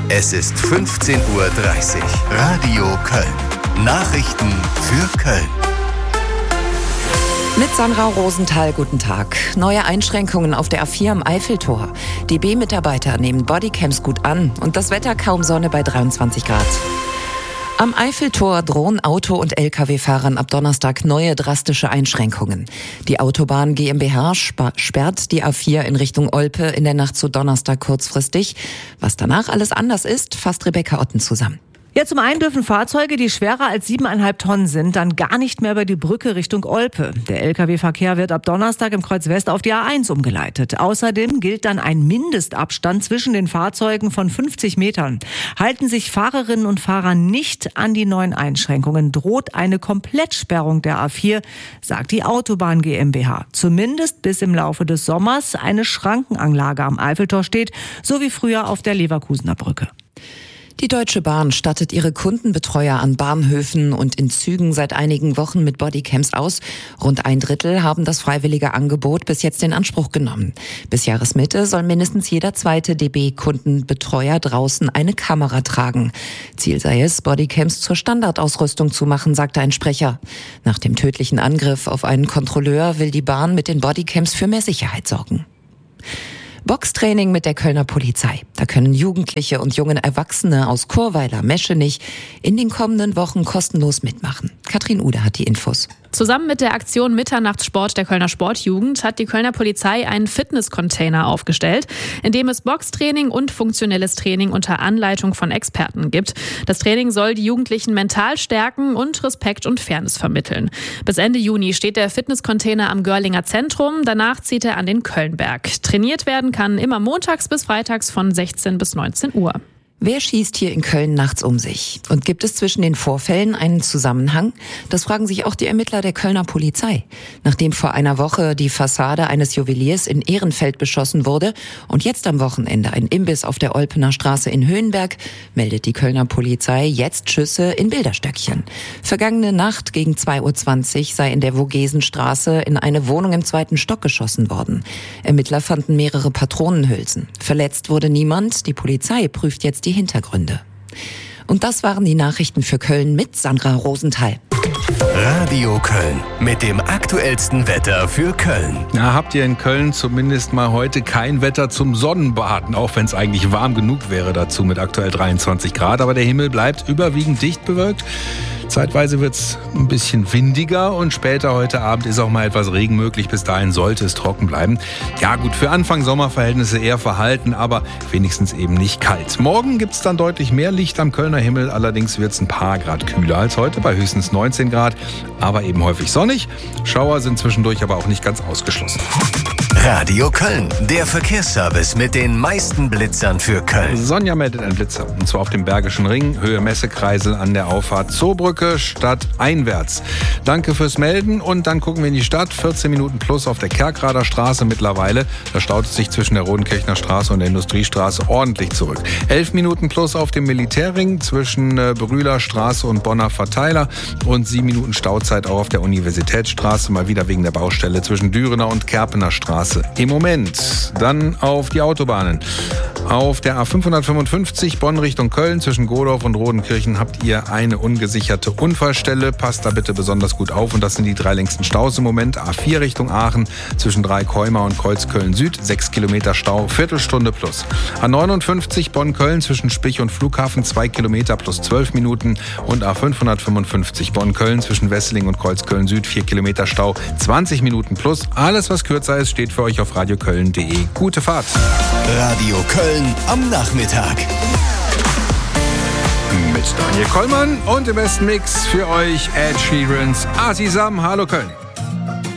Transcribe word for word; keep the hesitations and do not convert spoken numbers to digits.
Es ist fünfzehn Uhr dreißig. Radio Köln. Nachrichten für Köln. Mit Sandra Rosenthal, guten Tag. Neue Einschränkungen auf der A vier am Eiffeltor. D B-Mitarbeiter nehmen Bodycams gut an und das Wetter kaum Sonne bei dreiundzwanzig Grad. Am Eiffeltor drohen Auto- und L K W-Fahrern ab Donnerstag neue drastische Einschränkungen. Die Autobahn GmbH sperrt die A vier in Richtung Olpe in der Nacht zu Donnerstag kurzfristig. Was danach alles anders ist, fasst Rebecca Otten zusammen. Ja, zum einen dürfen Fahrzeuge, die schwerer als siebeneinhalb Tonnen sind, dann gar nicht mehr über die Brücke Richtung Olpe. Der L K W-Verkehr wird ab Donnerstag im Kreuz West auf die A eins umgeleitet. Außerdem gilt dann ein Mindestabstand zwischen den Fahrzeugen von fünfzig Metern. Halten sich Fahrerinnen und Fahrer nicht an die neuen Einschränkungen, droht eine Komplettsperrung der A vier, sagt die Autobahn GmbH. Zumindest bis im Laufe des Sommers eine Schrankenanlage am Eiffeltor steht, so wie früher auf der Leverkusener Brücke. Die Deutsche Bahn stattet ihre Kundenbetreuer an Bahnhöfen und in Zügen seit einigen Wochen mit Bodycams aus. Rund ein Drittel haben das freiwillige Angebot bis jetzt in Anspruch genommen. Bis Jahresmitte soll mindestens jeder zweite D B-Kundenbetreuer draußen eine Kamera tragen. Ziel sei es, Bodycams zur Standardausrüstung zu machen, sagte ein Sprecher. Nach dem tödlichen Angriff auf einen Kontrolleur will die Bahn mit den Bodycams für mehr Sicherheit sorgen. Boxtraining mit der Kölner Polizei. Da können Jugendliche und junge Erwachsene aus Churweiler, Meschenich in den kommenden Wochen kostenlos mitmachen. Katrin Ude hat die Infos. Zusammen mit der Aktion Mitternachtssport der Kölner Sportjugend hat die Kölner Polizei einen Fitnesscontainer aufgestellt, in dem es Boxtraining und funktionelles Training unter Anleitung von Experten gibt. Das Training soll die Jugendlichen mental stärken und Respekt und Fairness vermitteln. Bis Ende Juni steht der Fitnesscontainer am Görlinger Zentrum. Danach zieht er an den Kölnberg. Trainiert werden kann immer montags bis freitags von sechzehn bis neunzehn Uhr. Wer schießt hier in Köln nachts um sich? Und gibt es zwischen den Vorfällen einen Zusammenhang? Das fragen sich auch die Ermittler der Kölner Polizei. Nachdem vor einer Woche die Fassade eines Juweliers in Ehrenfeld beschossen wurde und jetzt am Wochenende ein Imbiss auf der Olpener Straße in Höhenberg, meldet die Kölner Polizei jetzt Schüsse in Bilderstöckchen. Vergangene Nacht gegen zwei Uhr zwanzig sei in der Vogesenstraße in eine Wohnung im zweiten Stock geschossen worden. Ermittler fanden mehrere Patronenhülsen. Verletzt wurde niemand. Die Polizei prüft jetzt die Hintergründe. Und das waren die Nachrichten für Köln mit Sandra Rosenthal. Radio Köln mit dem aktuellsten Wetter für Köln. Na, habt ihr in Köln zumindest mal heute kein Wetter zum Sonnenbaden, auch wenn es eigentlich warm genug wäre dazu mit aktuell dreiundzwanzig Grad. Aber der Himmel bleibt überwiegend dicht bewölkt. Zeitweise wird es ein bisschen windiger und später heute Abend ist auch mal etwas Regen möglich. Bis dahin sollte es trocken bleiben. Ja gut, für Anfang Sommerverhältnisse eher verhalten, aber wenigstens eben nicht kalt. Morgen gibt es dann deutlich mehr Licht am Kölner Himmel. Allerdings wird es ein paar Grad kühler als heute, bei höchstens neunzehn Grad. Aber eben häufig sonnig. Schauer sind zwischendurch aber auch nicht ganz ausgeschlossen. Radio Köln, der Verkehrsservice mit den meisten Blitzern für Köln. Sonja meldet einen Blitzer, und zwar auf dem Bergischen Ring, Höhe Messekreisel an der Auffahrt Zoobrücke, stadteinwärts. Danke fürs Melden und dann gucken wir in die Stadt. vierzehn Minuten plus auf der Kerkrader Straße mittlerweile. Da staut es sich zwischen der Rodenkirchner Straße und der Industriestraße ordentlich zurück. elf Minuten plus auf dem Militärring zwischen Brühler Straße und Bonner Verteiler und sieben Minuten Stauzeit auch auf der Universitätsstraße, mal wieder wegen der Baustelle zwischen Dürener und Kerpener Straße. Im Moment dann auf die Autobahnen. Auf der A fünfhundertfünfundfünfzig Bonn Richtung Köln zwischen Godorf und Rodenkirchen habt ihr eine ungesicherte Unfallstelle. Passt da bitte besonders gut auf und das sind die drei längsten Staus im Moment. A vier Richtung Aachen zwischen Dreikäumer und Kreuzköln Süd, sechs Kilometer Stau, Viertelstunde plus. A neunundfünfzig Bonn-Köln zwischen Spich und Flughafen, zwei Kilometer plus zwölf Minuten und A fünfhundertfünfundfünfzig Bonn-Köln zwischen Wesseling und Kreuzköln Süd, vier Kilometer Stau, zwanzig Minuten plus. Alles, was kürzer ist, steht für euch auf radioköln punkt de. Gute Fahrt. Radio Köln am Nachmittag. Mit Daniel Kollmann und im besten Mix für euch Ed Sheerans Asisam. Hallo Köln.